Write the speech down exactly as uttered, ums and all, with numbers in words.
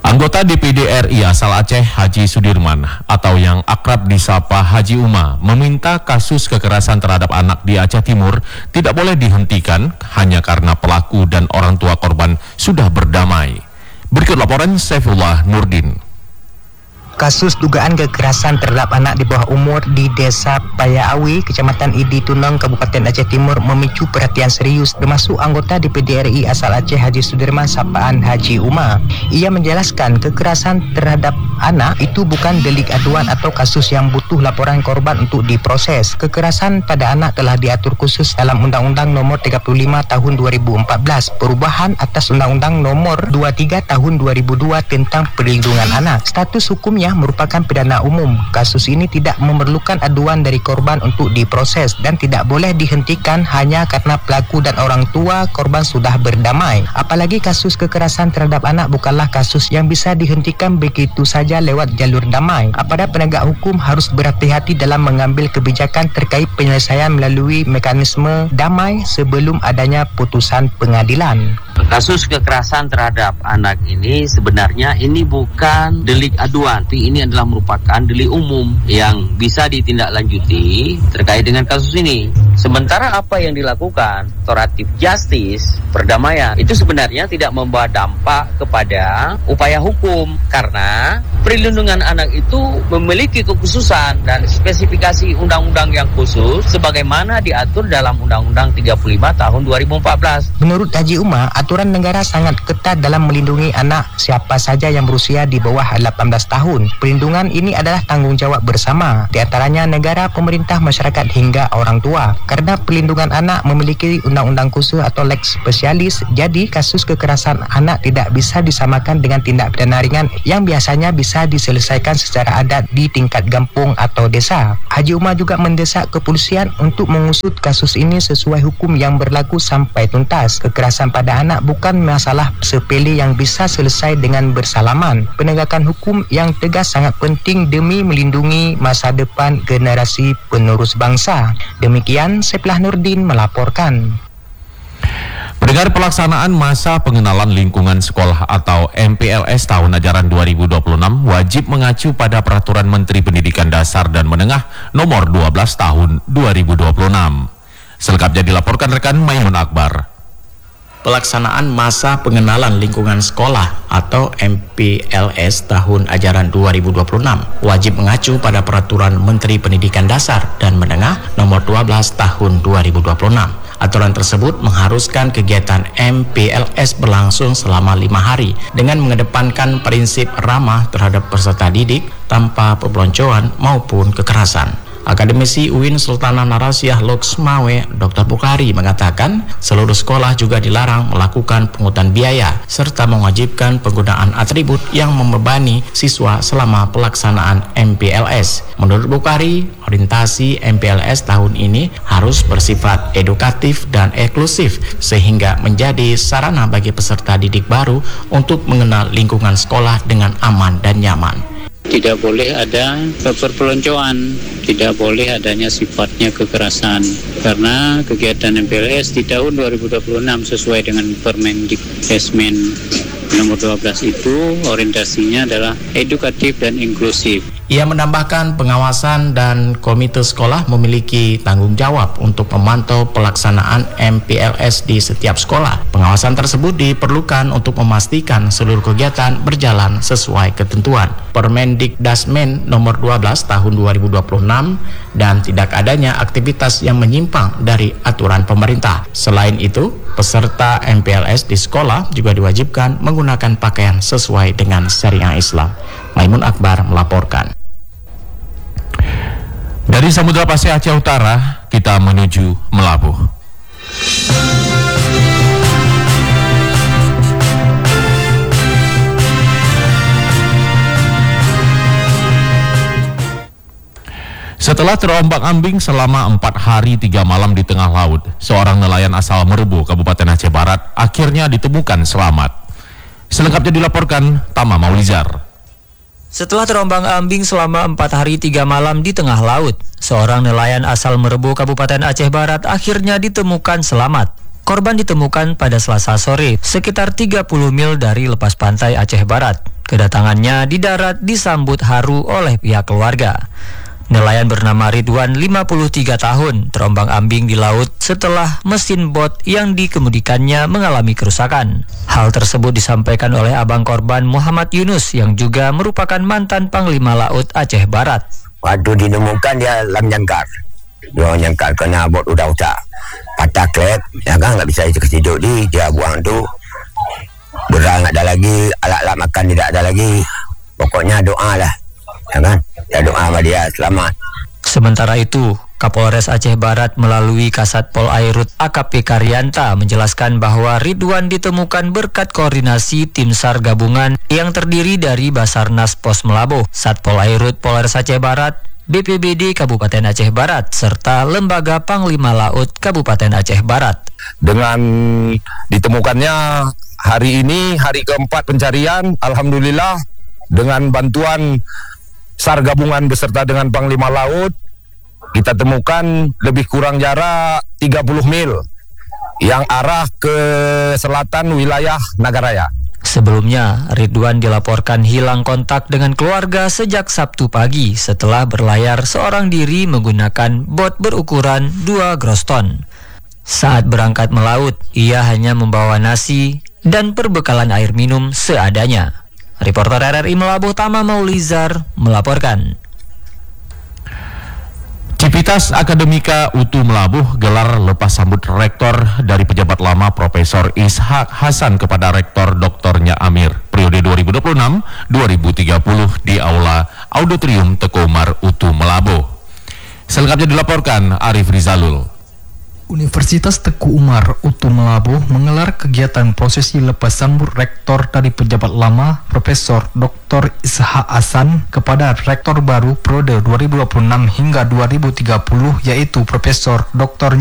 Anggota D P D R I asal Aceh Haji Sudirman atau yang akrab disapa Haji Uma meminta kasus kekerasan terhadap anak di Aceh Timur tidak boleh dihentikan hanya karena pelaku dan orang tua korban sudah berdamai. Berikut laporan Saifullah Nurdin. Kasus dugaan kekerasan terhadap anak di bawah umur di Desa Payaawi, Kecamatan Idi Tunang, Kabupaten Aceh Timur memicu perhatian serius termasuk anggota D P D R I asal Aceh Haji Sudirman sapaan Haji Uma. Ia menjelaskan kekerasan terhadap anak itu bukan delik aduan atau kasus yang butuh laporan korban untuk diproses. Kekerasan pada anak telah diatur khusus dalam Undang-Undang Nomor tiga puluh lima Tahun dua ribu empat belas, perubahan atas Undang-Undang Nomor dua puluh tiga Tahun dua ribu dua tentang perlindungan anak. Status hukumnya merupakan pidana umum. Kasus ini tidak memerlukan aduan dari korban untuk diproses dan tidak boleh dihentikan hanya karena pelaku dan orang tua korban sudah berdamai. Apalagi kasus kekerasan terhadap anak bukanlah kasus yang bisa dihentikan begitu saja lewat jalur damai. Aparat penegak hukum harus berhati-hati dalam mengambil kebijakan terkait penyelesaian melalui mekanisme damai sebelum adanya putusan pengadilan. Kasus kekerasan terhadap anak ini sebenarnya ini bukan delik aduan, tapi ini adalah merupakan delik umum yang bisa ditindaklanjuti terkait dengan kasus ini. Sementara apa yang dilakukan restoratif justice, perdamaian, itu sebenarnya tidak membawa dampak kepada upaya hukum karena perlindungan anak itu memiliki kekhususan dan spesifikasi undang-undang yang khusus sebagaimana diatur dalam Undang-Undang tiga puluh lima Tahun dua ribu empat belas. Menurut Haji Uma, aturan negara sangat ketat dalam melindungi anak siapa saja yang berusia di bawah delapan belas tahun. Perlindungan ini adalah tanggung jawab bersama, di antaranya negara, pemerintah, masyarakat hingga orang tua. Karena perlindungan anak memiliki undang-undang khusus atau lex spesialis, jadi kasus kekerasan anak tidak bisa disamakan dengan tindak pidana ringan yang biasanya bisa diselesaikan secara adat di tingkat kampung atau desa. Haji Uma juga mendesak kepolisian untuk mengusut kasus ini sesuai hukum yang berlaku sampai tuntas. Kekerasan pada anak bukan masalah sepele yang bisa selesai dengan bersalaman. Penegakan hukum yang tegas sangat penting demi melindungi masa depan generasi penerus bangsa. Demikian Saifullah Nurdin melaporkan. Pendengar, pelaksanaan masa pengenalan lingkungan sekolah atau M P L S tahun ajaran dua ribu dua puluh enam wajib mengacu pada Peraturan Menteri Pendidikan Dasar dan Menengah Nomor dua belas Tahun dua ribu dua puluh enam. Selengkapnya dilaporkan rekan Maimun Akbar. Pelaksanaan masa pengenalan lingkungan sekolah atau M P L S tahun ajaran dua ribu dua puluh enam wajib mengacu pada Peraturan Menteri Pendidikan Dasar dan Menengah Nomor dua belas Tahun dua ribu dua puluh enam. Aturan tersebut mengharuskan kegiatan M P L S berlangsung selama lima hari dengan mengedepankan prinsip ramah terhadap peserta didik tanpa perpeloncoan maupun kekerasan. Akademisi U I N Sultanah Narasiah Loksmawe, Doktor Bukhari mengatakan seluruh sekolah juga dilarang melakukan pungutan biaya serta mewajibkan penggunaan atribut yang membebani siswa selama pelaksanaan M P L S. Menurut Bukhari, orientasi M P L S tahun ini harus bersifat edukatif dan eksklusif sehingga menjadi sarana bagi peserta didik baru untuk mengenal lingkungan sekolah dengan aman dan nyaman. Tidak boleh ada perpeloncoan, tidak boleh adanya sifatnya kekerasan karena kegiatan M P L S di tahun dua ribu dua puluh enam sesuai dengan Permendikbudrismen nomor dua belas itu orientasinya adalah edukatif dan inklusif. Ia menambahkan pengawasan dan komite sekolah memiliki tanggung jawab untuk memantau pelaksanaan M P L S di setiap sekolah. Pengawasan tersebut diperlukan untuk memastikan seluruh kegiatan berjalan sesuai ketentuan Permendikbudrismen nomor dua belas Tahun dua ribu dua puluh enam dan tidak adanya aktivitas yang menyimpang dari aturan pemerintah. Selain itu, peserta M P L S di sekolah juga diwajibkan menggunakan pakaian sesuai dengan syariah Islam. Maimun Akbar melaporkan. Dari Samudra Pasir Aceh Utara, kita menuju Melabuh. Setelah terombang-ambing selama empat hari tiga malam di tengah laut, seorang nelayan asal Merebu, Kabupaten Aceh Barat, akhirnya ditemukan selamat. Selengkapnya dilaporkan Tama Maulizar. Setelah terombang-ambing selama empat hari tiga malam di tengah laut, seorang nelayan asal Merebu, Kabupaten Aceh Barat akhirnya ditemukan selamat. Korban ditemukan pada Selasa sore, sekitar tiga puluh mil dari lepas pantai Aceh Barat. Kedatangannya di darat disambut haru oleh pihak keluarga. Nelayan bernama Ridwan, lima puluh tiga tahun, terombang-ambing di laut setelah mesin bot yang dikemudikannya mengalami kerusakan. Hal tersebut disampaikan oleh abang korban Muhammad Yunus yang juga merupakan mantan Panglima Laut Aceh Barat. Waktu ditemukan dia lam jangkar. Dia jangkar kena bot udah utak. Patah klep, ya kan nggak bisa hidup di, dia buang tu. Beral nggak ada lagi, alat-alat makan tidak ada lagi. Pokoknya doa lah, ya kan? Ya doa sama dia selamat. Sementara itu, Kapolres Aceh Barat melalui Kasat Pol Airut A K P Karyanta menjelaskan bahwa Ridwan ditemukan berkat koordinasi tim SAR gabungan yang terdiri dari Basarnas Pos Melabuh, Satpol Airut Polres Aceh Barat, B P B D Kabupaten Aceh Barat, serta Lembaga Panglima Laut Kabupaten Aceh Barat. Dengan ditemukannya hari ini, hari keempat pencarian, alhamdulillah dengan bantuan SAR gabungan beserta dengan Panglima Laut, kita temukan lebih kurang jarak tiga puluh mil yang arah ke selatan wilayah Nagaraya. Sebelumnya, Ridwan dilaporkan hilang kontak dengan keluarga sejak Sabtu pagi setelah berlayar seorang diri menggunakan bot berukuran dua groston. Saat berangkat melaut, ia hanya membawa nasi dan perbekalan air minum seadanya. Reporter R R I Melabuh Tama Maulizar melaporkan. Civitas Akademika U T U Melabuh gelar lepas sambut rektor dari pejabat lama Profesor Ishak Hasan kepada Rektor Doktor Nya Amir periode dua ribu dua puluh enam sampai dua ribu tiga puluh di Aula Auditorium Teku Umar U T U Melabuh. Selengkapnya dilaporkan Arif Rizalul. Universitas Teku Umar U T U Melabuh menggelar kegiatan prosesi lepas sambut rektor dari pejabat lama Profesor Doktor Ishak Hasan kepada rektor baru periode dua ribu dua puluh enam hingga dua ribu tiga puluh yaitu Profesor Doktor